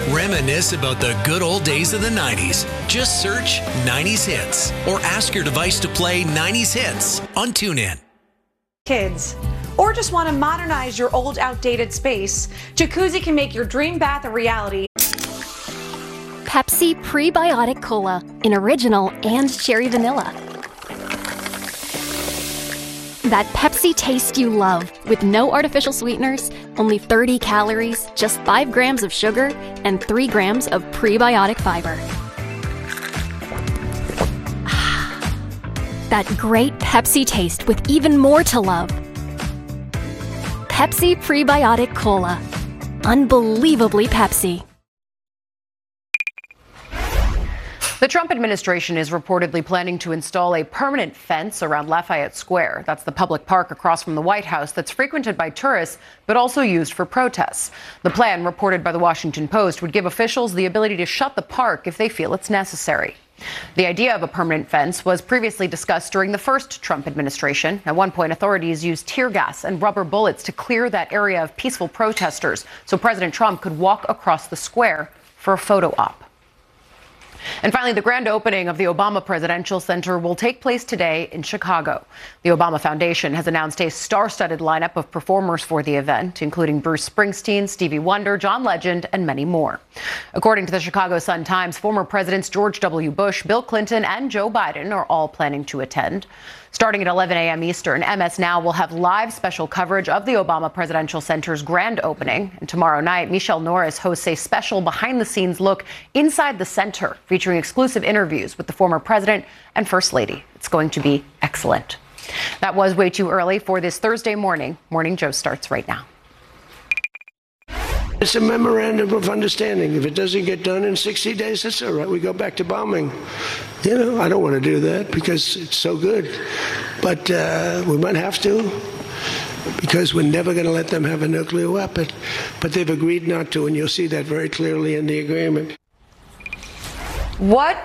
Reminisce about the good old days of the 90s. Just search 90s Hits or ask your device to play 90s Hits on TuneIn. Kids, or just want to modernize your old outdated space, Jacuzzi can make your dream bath a reality. Pepsi Prebiotic Cola in original and cherry vanilla. That Pepsi taste you love, with no artificial sweeteners, only 30 calories, just 5 grams of sugar, and 3 grams of prebiotic fiber. That great Pepsi taste with even more to love. Pepsi Prebiotic Cola. Unbelievably Pepsi. The Trump administration is reportedly planning to install a permanent fence around Lafayette Square. That's the public park across from the White House that's frequented by tourists, but also used for protests. The plan, reported by the Washington Post, would give officials the ability to shut the park if they feel it's necessary. The idea of a permanent fence was previously discussed during the first Trump administration. At one point, authorities used tear gas and rubber bullets to clear that area of peaceful protesters so President Trump could walk across the square for a photo op. And finally, the grand opening of the Obama Presidential Center will take place today in Chicago. The Obama Foundation has announced a star-studded lineup of performers for the event, including Bruce Springsteen, Stevie Wonder, John Legend, and many more. According to the Chicago Sun-Times, former presidents George W. Bush, Bill Clinton, and Joe Biden are all planning to attend. Starting at 11 a.m. Eastern, MS Now will have live special coverage of the Obama Presidential Center's grand opening. And tomorrow night, Michelle Norris hosts a special behind-the-scenes look inside the center, featuring exclusive interviews with the former president and First Lady. It's going to be excellent. That was way too early for this Thursday morning. Morning Joe starts right now. It's a memorandum of understanding. If it doesn't get done in 60 days, that's all right. We go back to bombing. You know, I don't want to do that because it's so good. But we might have to because we're never going to let them have a nuclear weapon. But they've agreed not to, and you'll see that very clearly in the agreement. What?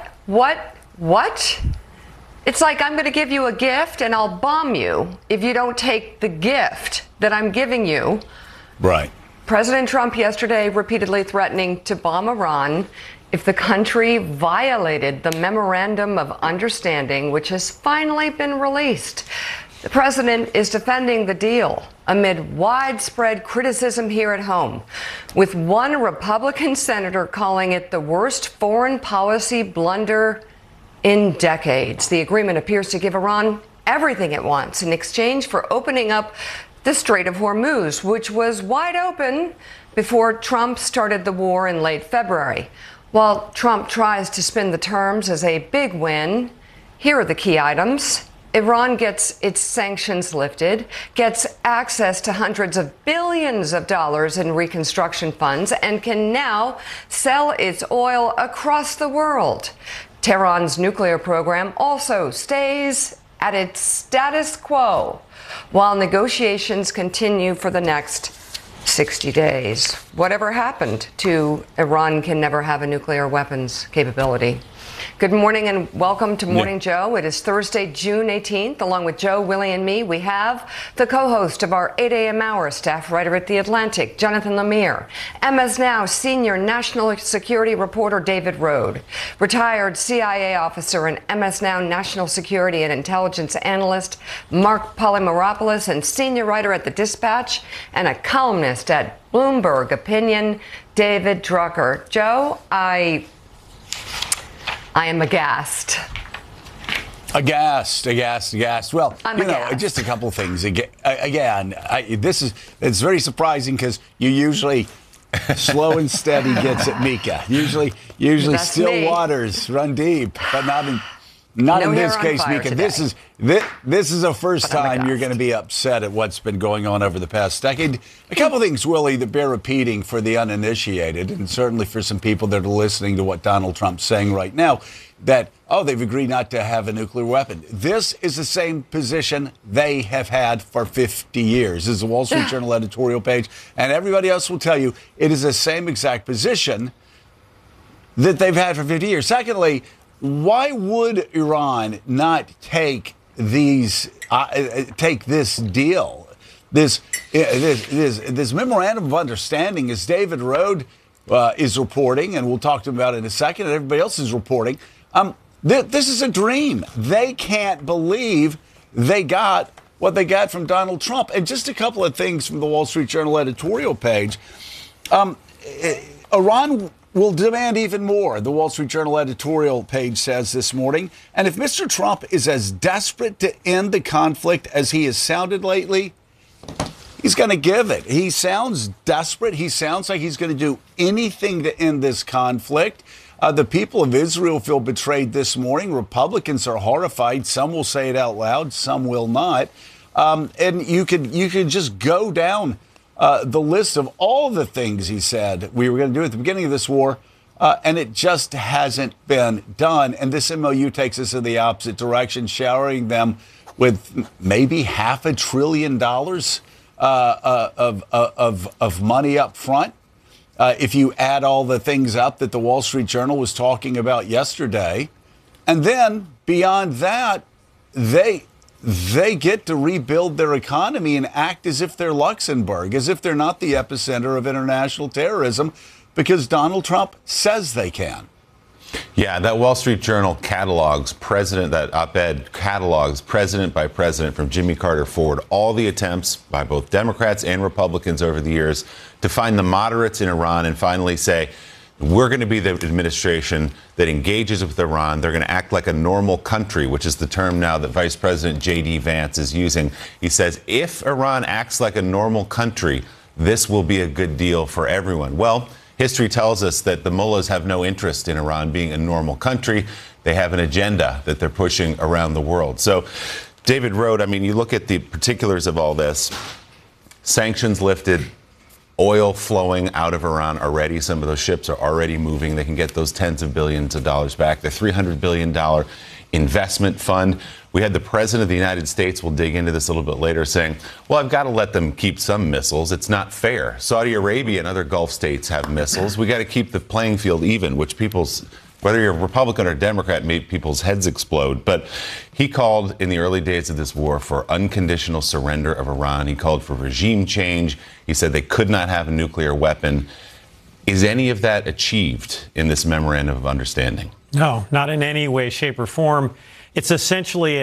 It's like I'm going to give you a gift and I'll bomb you if you don't take the gift that I'm giving you. Right. President Trump yesterday repeatedly threatening to bomb Iran if the country violated the Memorandum of Understanding, which has finally been released. The president is defending the deal amid widespread criticism here at home, with one Republican senator calling it the worst foreign policy blunder in decades. The agreement appears to give Iran everything it wants in exchange for opening up the Strait of Hormuz, which was wide open before Trump started the war in late February. While Trump tries to spin the terms as a big win, here are the key items. Iran gets its sanctions lifted, gets access to hundreds of billions of dollars in reconstruction funds, and can now sell its oil across the world. Tehran's nuclear program also stays at its status quo, while negotiations continue for the next 60 days. Whatever happened to Iran can never have a nuclear weapons capability. Good morning and welcome to Morning Joe. It is Thursday, June 18th. Along with Joe, Willie, and me, we have the co-host of our 8 a.m. hour, staff writer at The Atlantic, Jonathan Lemire, MS Now senior national security reporter David Rode, retired CIA officer and MS Now national security and intelligence analyst Mark Polymeropoulos, and senior writer at The Dispatch and a columnist at Bloomberg Opinion, David Drucker. Joe, I am aghast. Aghast. Well, I'm you know, aghast. just a couple of things. It's very surprising because you usually slow and steady gets at Mika. Usually That's still me. waters run deep, but not in No this hair on case, fire Mika. today. This is the first But I'm time you're aghast. going to be upset at what's been going on over the past decade. A couple of things, Willie, that bear repeating for the uninitiated, and certainly for some people that are listening to what Donald Trump's saying right now, that, they've agreed not to have a nuclear weapon. This is the same position they have had for 50 years. This is the Wall Street Journal editorial page, and everybody else will tell you it is the same exact position that they've had for 50 years. Secondly, why would Iran not take this deal, this memorandum of understanding, as David Rode is reporting, and we'll talk to them about it in a second, and everybody else is reporting. This is a dream. They can't believe they got what they got from Donald Trump. And just a couple of things from the Wall Street Journal editorial page. Iran will demand even more, the Wall Street Journal editorial page says this morning. And if Mr. Trump is as desperate to end the conflict as he has sounded lately, he's going to give it. He sounds desperate. He sounds like he's going to do anything to end this conflict. The people of Israel feel betrayed this morning. Republicans are horrified. Some will say it out loud. Some will not. And you could just go down the list of all the things he said we were going to do at the beginning of this war, and it just hasn't been done. And this MOU takes us in the opposite direction, showering them with maybe $500 billion of money up front. If you add all the things up that the Wall Street Journal was talking about yesterday, and then beyond that, they get to rebuild their economy and act as if they're Luxembourg, as if they're not the epicenter of international terrorism, because Donald Trump says they can. Yeah, that Wall Street Journal catalogs that op-ed catalogs president by president from Jimmy Carter forward all the attempts by both Democrats and Republicans over the years to find the moderates in Iran and finally say, we're going to be the administration that engages with Iran. They're going to act like a normal country, which is the term now that Vice President J.D. Vance is using. He says, if Iran acts like a normal country, this will be a good deal for everyone. Well, history tells us that the mullahs have no interest in Iran being a normal country. They have an agenda that they're pushing around the world. So David wrote, I mean, you look at the particulars of all this, sanctions lifted, oil flowing out of Iran already. Some of those ships are already moving. They can get those tens of billions of dollars back. The $300 billion investment fund. We had the president of the United States, we'll dig into this a little bit later, saying, well, I've got to let them keep some missiles. It's not fair. Saudi Arabia and other Gulf states have missiles. We got to keep the playing field even, which whether you're a Republican or Democrat, made people's heads explode. But he called in the early days of this war for unconditional surrender of Iran. He called for regime change. He said they could not have a nuclear weapon. Is any of that achieved in this memorandum of understanding? No, not in any way, shape, or form. It's essentially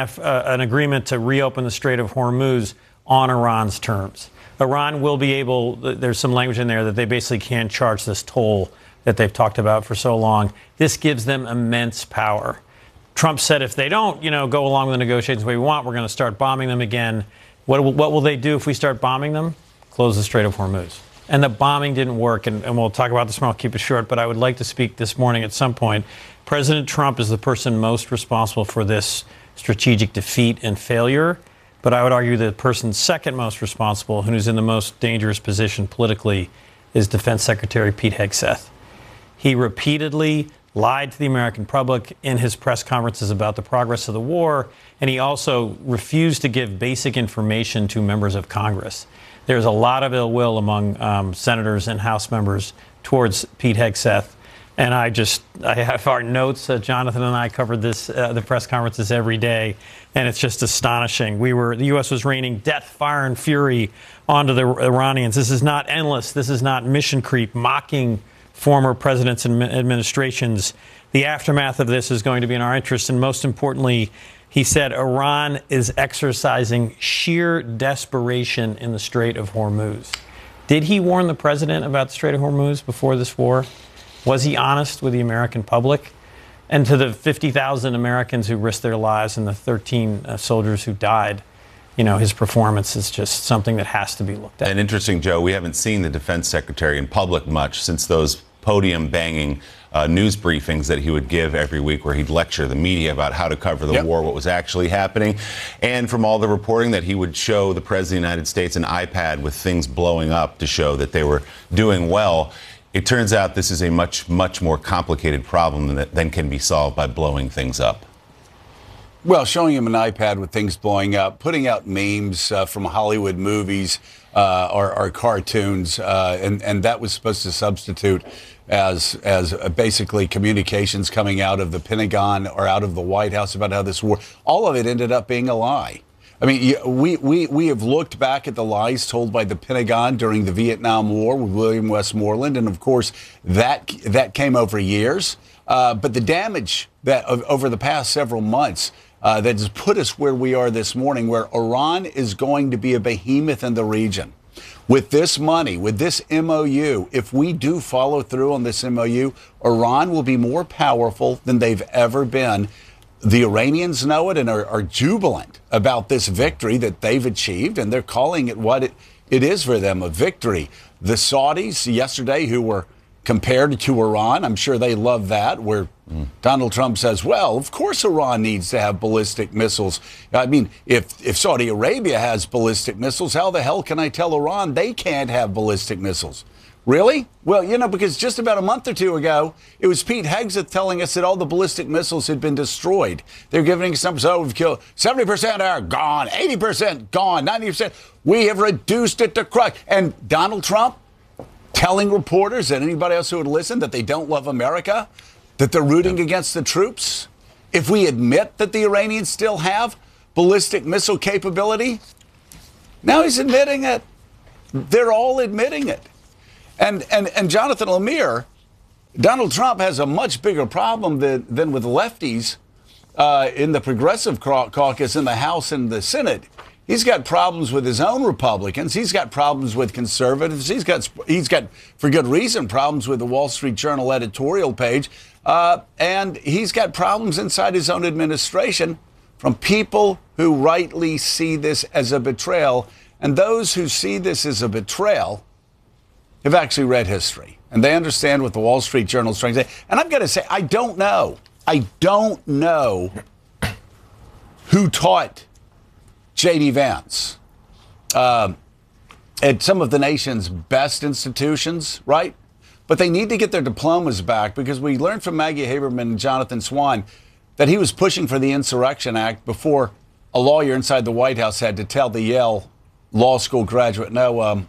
an agreement to reopen the Strait of Hormuz on Iran's terms. Iran will be able, there's some language in there that they basically can't charge this toll that they've talked about for so long. This gives them immense power. Trump said if they don't, go along with the negotiations the way we want, we're going to start bombing them again. What will they do if we start bombing them? Close the Strait of Hormuz. And the bombing didn't work, and we'll talk about this tomorrow. I'll keep it short, but I would like to speak this morning at some point. President Trump is the person most responsible for this strategic defeat and failure, but I would argue the person second most responsible, who's in the most dangerous position politically, is Defense Secretary Pete Hegseth. He repeatedly lied to the American public in his press conferences about the progress of the war, and he also refused to give basic information to members of Congress. There's a lot of ill will among senators and House members towards Pete Hegseth. And I have our notes. Jonathan and I covered the press conferences every day, and it's just astonishing. The U.S. was raining death, fire, and fury onto the Iranians. This is not endless. This is not mission creep, mocking former presidents and administrations. The aftermath of this is going to be in our interest, and most importantly, he said Iran is exercising sheer desperation in the Strait of Hormuz. Did he warn the president about the Strait of Hormuz before this war? Was he honest with the American public? And to the 50,000 Americans who risked their lives and the 13 soldiers who died, his performance is just something that has to be looked at. And interesting, Joe, we haven't seen the defense secretary in public much since those podium-banging news briefings that he would give every week where he'd lecture the media about how to cover the war, what was actually happening. And from all the reporting that he would show the President of the United States an iPad with things blowing up to show that they were doing well. It turns out this is a much, much more complicated problem than can be solved by blowing things up. Well, showing him an iPad with things blowing up, putting out memes from Hollywood movies or cartoons, and that was supposed to substitute as basically communications coming out of the Pentagon or out of the White House about how this war, all of it ended up being a lie. I mean, we have looked back at the lies told by the Pentagon during the Vietnam War with William Westmoreland, and of course that came over years. But the damage that over the past several months that has put us where we are this morning, where Iran is going to be a behemoth in the region. With this money, with this MOU, if we do follow through on this MOU, Iran will be more powerful than they've ever been. The Iranians know it and are jubilant about this victory that they've achieved, and they're calling it what it is for them, a victory. The Saudis yesterday, who were compared to Iran, I'm sure they love that, where Donald Trump says, well, of course Iran needs to have ballistic missiles. I mean, if Saudi Arabia has ballistic missiles, how the hell can I tell Iran they can't have ballistic missiles? Really? Well, because just about a month or two ago, it was Pete Hegseth telling us that all the ballistic missiles had been destroyed. They're giving us some, so we've killed 70% are gone, 80% gone, 90%. We have reduced it to crush. And Donald Trump telling reporters and anybody else who would listen that they don't love America, that they're rooting against the troops. If we admit that the Iranians still have ballistic missile capability, now he's admitting it. They're all admitting it. And Jonathan Lemire, Donald Trump has a much bigger problem than with lefties in the Progressive Caucus in the House and the Senate. He's got problems with his own Republicans. He's got problems with conservatives. He's got, for good reason, problems with the Wall Street Journal editorial page. And he's got problems inside his own administration from people who rightly see this as a betrayal. And those who see this as a betrayal have actually read history, and they understand what the Wall Street Journal is trying to say. And I've got to say, I don't know who taught J.D. Vance at some of the nation's best institutions, right? But they need to get their diplomas back, because we learned from Maggie Haberman and Jonathan Swan that he was pushing for the Insurrection Act before a lawyer inside the White House had to tell the Yale Law School graduate, no,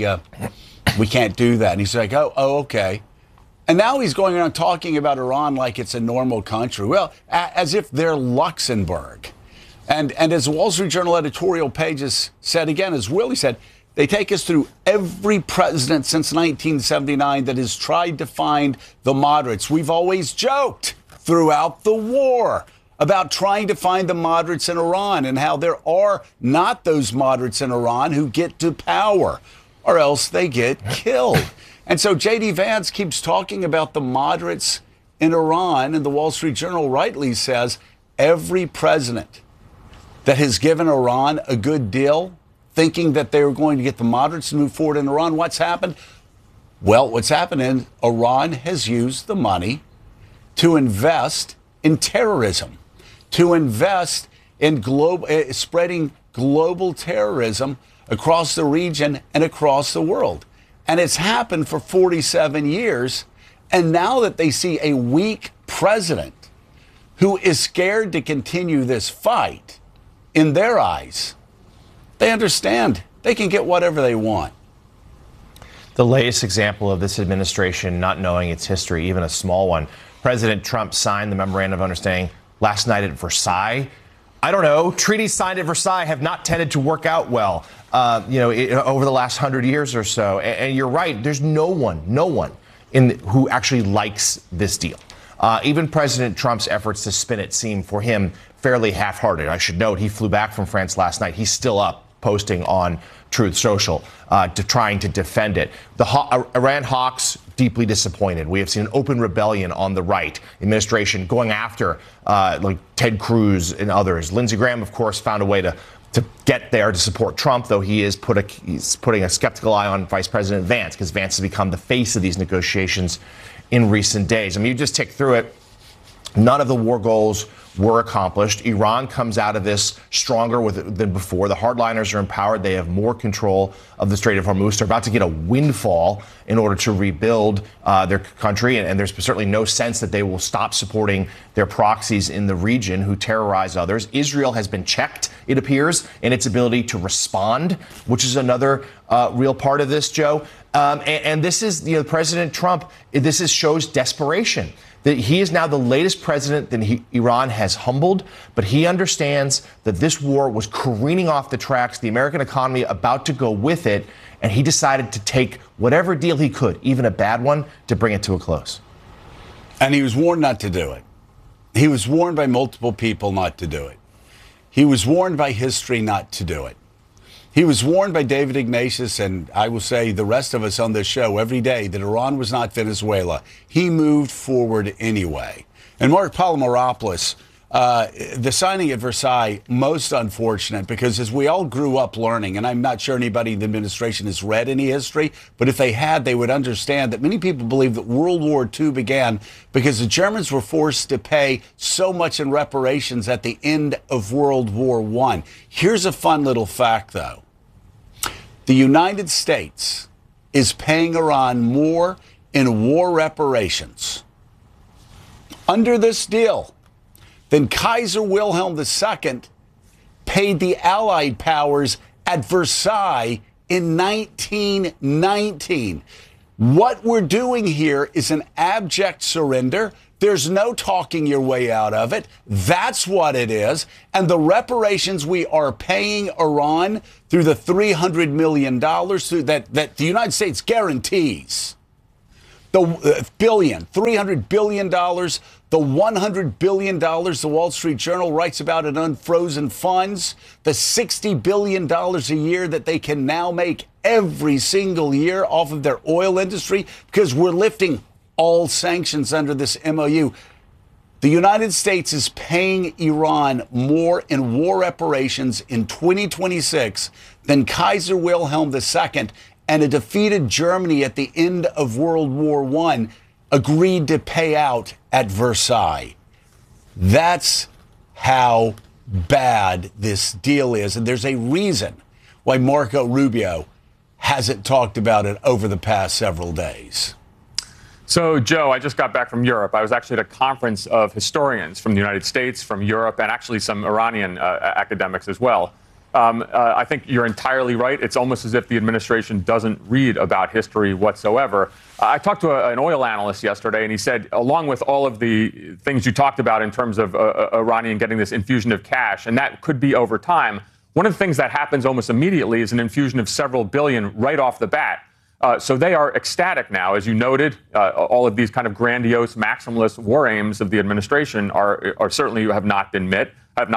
we can't do that. And he's like, oh, okay. And now he's going around talking about Iran like it's a normal country. Well, as if they're Luxembourg. And as the Wall Street Journal editorial pages said again, as Willie said, they take us through every president since 1979 that has tried to find the moderates. We've always joked throughout the war about trying to find the moderates in Iran and how there are not those moderates in Iran who get to power, or else they get killed. And so J.D. Vance keeps talking about the moderates in Iran, and the Wall Street Journal rightly says every president that has given Iran a good deal, thinking that they were going to get the moderates to move forward in Iran, what's happened? Well, what's happened is Iran has used the money to invest in terrorism, to invest in spreading global terrorism across the region and across the world. And it's happened for 47 years. And now that they see a weak president who is scared to continue this fight, in their eyes, they understand they can get whatever they want. The latest example of this administration not knowing its history, even a small one. President Trump signed the Memorandum of Understanding last night at Versailles. I don't know. Treaties signed at Versailles have not tended to work out well, over the last 100 years or so. And you're right. There's no one who actually likes this deal. Even President Trump's efforts to spin it seem for him fairly half-hearted. I should note he flew back from France last night. He's still up posting on Truth Social trying to defend it. The Iran hawks deeply disappointed. We have seen an open rebellion on the right administration going after like Ted Cruz and others. Lindsey Graham, of course, found a way to get there to support Trump, though he's putting a skeptical eye on Vice President Vance, because Vance has become the face of these negotiations in recent days. I mean, you just tick through it. None of the war goals were accomplished. Iran comes out of this stronger than before. The hardliners are empowered. They have more control of the Strait of Hormuz. They're about to get a windfall in order to rebuild their country. And there's certainly no sense that they will stop supporting their proxies in the region who terrorize others. Israel has been checked, it appears, in its ability to respond, which is another real part of this, Joe. And this is, President Trump, shows desperation. that he is now the latest president that Iran has humbled, but he understands that this war was careening off the tracks, the American economy about to go with it, and he decided to take whatever deal he could, even a bad one, to bring it to a close. And he was warned not to do it. He was warned by multiple people not to do it. He was warned by history not to do it. He was warned by David Ignatius, and I will say the rest of us on this show every day, that Iran was not Venezuela. He moved forward anyway. And Mark Palomaropoulos, the signing at Versailles, most unfortunate, because as we all grew up learning, and I'm not sure anybody in the administration has read any history, but if they had, they would understand that many people believe that World War II began because the Germans were forced to pay so much in reparations at the end of World War I. Here's a fun little fact, though. The United States is paying Iran more in war reparations under this deal than Kaiser Wilhelm II paid the Allied powers at Versailles in 1919. What we're doing here is an abject surrender. There's no talking your way out of it. That's what it is. And the reparations we are paying Iran through the $300 million that the United States guarantees, the $300 billion, the $100 billion the Wall Street Journal writes about in unfrozen funds, the $60 billion a year that they can now make every single year off of their oil industry because we're lifting all sanctions under this MOU. The United States is paying Iran more in war reparations in 2026 than Kaiser Wilhelm II and a defeated Germany at the end of World War I agreed to pay out at Versailles. That's how bad this deal is. And there's a reason why Marco Rubio hasn't talked about it over the past several days. So, Joe, I just got back from Europe. I was actually at a conference of historians from the United States, from Europe, and actually some Iranian academics as well. I think you're entirely right. It's almost as if the administration doesn't read about history whatsoever. I talked to an oil analyst yesterday, and he said, along with all of the things you talked about in terms of Iranian getting this infusion of cash, and that could be over time, one of the things that happens almost immediately is an infusion of several billion right off the bat. So they are ecstatic now, as you noted. All of these kind of grandiose, maximalist war aims of the administration are certainly have not been met.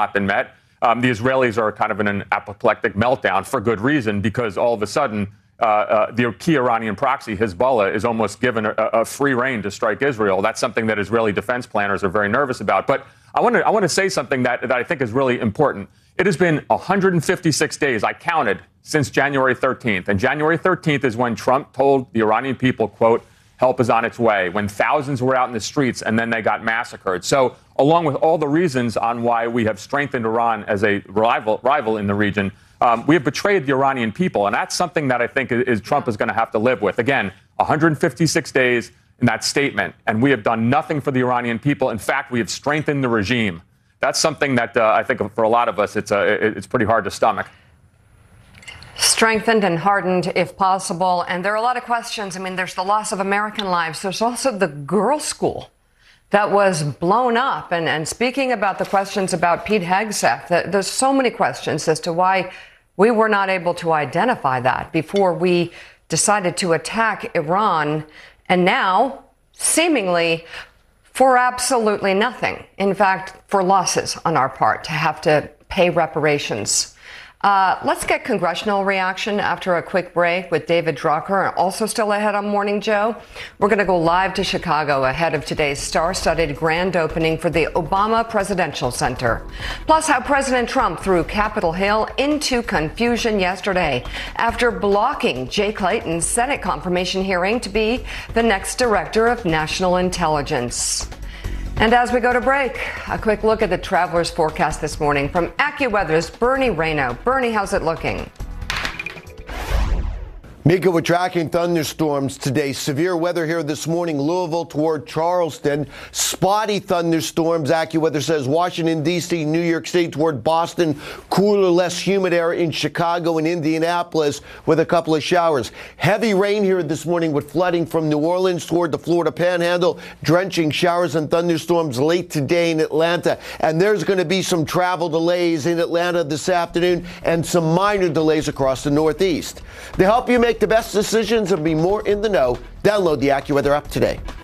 The Israelis are kind of in an apoplectic meltdown for good reason, because all of a sudden the key Iranian proxy, Hezbollah, is almost given a free rein to strike Israel. That's something that Israeli defense planners are very nervous about. But I want to say something that I think is really important. It has been 156 days, I counted, since January 13th. And January 13th is when Trump told the Iranian people, quote, help is on its way, when thousands were out in the streets and then they got massacred. So along with all the reasons on why we have strengthened Iran as a rival in the region, we have betrayed the Iranian people. And that's something that I think Trump is going to have to live with. Again, 156 days in that statement, and we have done nothing for the Iranian people. In fact, we have strengthened the regime. That's something that I think for a lot of us, it's pretty hard to stomach. Strengthened and hardened, if possible. And there are a lot of questions. I mean, there's the loss of American lives. There's also the girls' school that was blown up. And speaking about the questions about Pete Hegseth, there's so many questions as to why we were not able to identify that before we decided to attack Iran. And now, seemingly, for absolutely nothing. In fact, for losses on our part to have to pay reparations. Let's get congressional reaction after a quick break with David Drucker. Also still ahead on Morning Joe, we're going to go live to Chicago ahead of today's star-studded grand opening for the Obama Presidential Center. Plus, how President Trump threw Capitol Hill into confusion yesterday after blocking Jay Clayton's Senate confirmation hearing to be the next director of national intelligence. And as we go to break, a quick look at the traveler's forecast this morning from AccuWeather's Bernie Rayno. Bernie, how's it looking? Mika, we're tracking thunderstorms today. Severe weather here this morning, Louisville toward Charleston. Spotty thunderstorms, AccuWeather says, Washington, D.C., New York City toward Boston. Cooler, less humid air in Chicago and Indianapolis with a couple of showers. Heavy rain here this morning with flooding from New Orleans toward the Florida Panhandle. Drenching showers and thunderstorms late today in Atlanta. And there's going to be some travel delays in Atlanta this afternoon and some minor delays across the Northeast. To help you make the best decisions and be more in the know, download the AccuWeather app today.